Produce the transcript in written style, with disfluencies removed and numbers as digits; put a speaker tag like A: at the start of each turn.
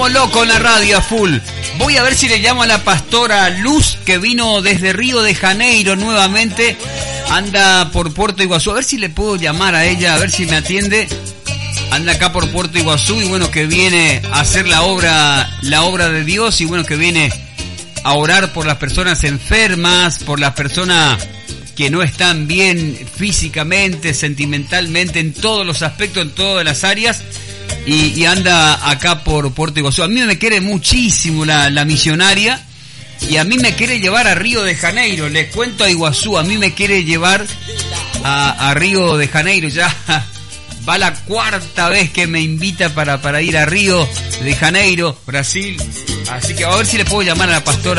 A: Loco en la radio a full. Voy a ver si le llamo a la pastora Luz, que vino desde Río de Janeiro nuevamente. Anda por Puerto Iguazú. A ver si le puedo llamar a ella, a ver si me atiende. Anda acá por Puerto Iguazú y bueno, que viene a hacer la obra de Dios y bueno, que viene a orar por las personas enfermas, por las personas que no están bien físicamente, sentimentalmente, en todos los aspectos, en todas las áreas. Y anda acá por Puerto Iguazú. A mí me quiere muchísimo la misionaria y a mí me quiere llevar a Río de Janeiro. Les cuento a Iguazú, a mí me quiere llevar a Río de Janeiro. Ya va la cuarta vez que me invita para ir a Río de Janeiro, Brasil. Así que a ver si le puedo llamar a la pastora